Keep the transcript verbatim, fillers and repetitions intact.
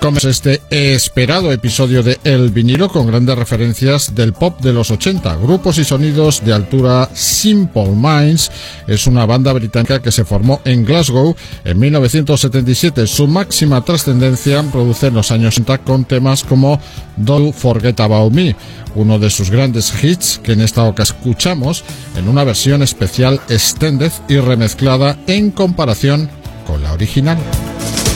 Este esperado episodio de El Vinilo con grandes referencias del pop de los ochenta, grupos y sonidos de altura. Simple Minds es una banda británica que se formó en Glasgow en mil novecientos setenta y siete. Su máxima trascendencia produce en los años ochenta con temas como Don't Forget About Me, uno de sus grandes hits que en esta ocasión escuchamos en una versión especial extended y remezclada en comparación con la original.